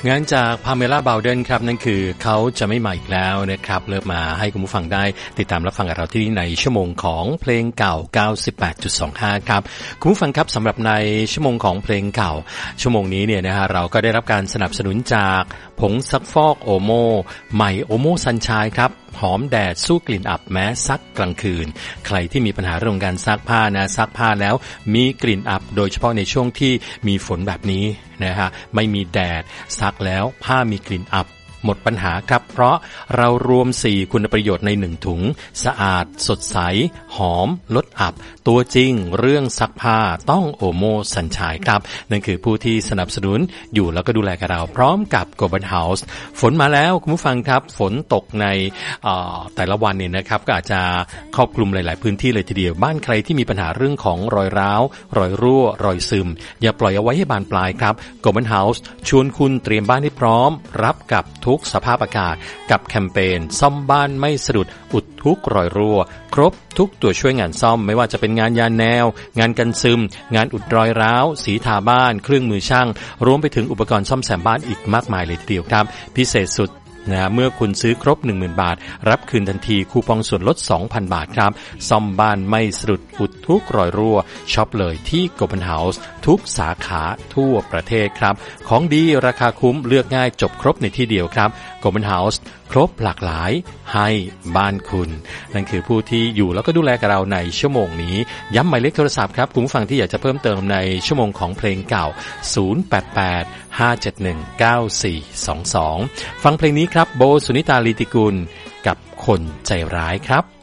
งานจากพาเมล่าบาวเดนครับนั่นคือเขาจะไม่มาอีกแล้วนะครับเริ่มมาให้คุณผู้ฟังได้ติดตามรับฟังกับเราที่นี่ในชั่วโมงของเพลงเก่า 98.25 ครับคุณผู้ฟังครับสำหรับในชั่วโมงของเพลงเก่าชั่วโมงนี้เนี่ยนะฮะเราก็ได้รับการสนับสนุนจากผงซักฟอกโอโมใหม่โอโมซันชายครับหอมแดดสู้กลิ่นอับแม้ซักกลางคืนใครที่มีปัญหาเรื่องการซักผ้านะซักผ้าแล้วมีกลิ่นอับโดยเฉพาะในช่วงที่มีฝนแบบนี้นะฮะไม่มีแดดซักแล้วผ้ามีกลิ่นอับหมดปัญหาครับเพราะเรารวม4คุณประโยชน์ใน1ถุงสะอาดสดใสหอมลดอับตัวจริงเรื่องซักผ้าต้องโอโมสัญชัยครับนั่นคือผู้ที่สนับสนุนอยู่แล้วก็ดูแลกับเราพร้อมกับ Global House ฝนมาแล้วคุณผู้ฟังครับฝนตกในแต่ละวันเนี่ยนะครับก็อาจจะครอบคลุมหลายๆพื้นที่เลยทีเดียวบ้านใครที่มีปัญหาเรื่องของรอยร้าวรอยรั่วรอยซึมอย่าปล่อยเอาไว้ให้บานปลายครับ Global House ชวนคุณเตรียมบ้านให้พร้อมรับกับทุกสภาพอากาศกับแคมเปญซ่อมบ้านไม่สะดุดอุดทุกรอยรั่วครบทุกตัวช่วยงานซ่อมไม่ว่าจะเป็นงานยาแนวงานกันซึมงานอุดรอยร้าวสีทาบ้านเครื่องมือช่างรวมไปถึงอุปกรณ์ซ่อมแซมบ้านอีกมากมายเลยทีเดียวครับพิเศษสุดเมื่อคุณซื้อครบ 10,000 บาทรับคืนทันทีคูปองส่วนลด 2,000 บาทครับซ่อมบ้านไม่สะดุดอุดทุกรอยรั่วช็อปเลยที่ Global House ทุกสาขาทั่วประเทศครับของดีราคาคุ้มเลือกง่ายจบครบในที่เดียวครับ Global House ครบหลากหลายให้บ้านคุณนั่นคือผู้ที่อยู่แล้วก็ดูแลกับเราในชั่วโมงนี้ย้ำหมายเลขโทรศัพท์ครับคุณผู้ฟังที่อยากจะเพิ่มเติมในชั่วโมงของเพลงเก่า088-571-9422ฟังเพลงนี้ครับโบสุนิตาลีติกุลกับคนใจร้ายครับ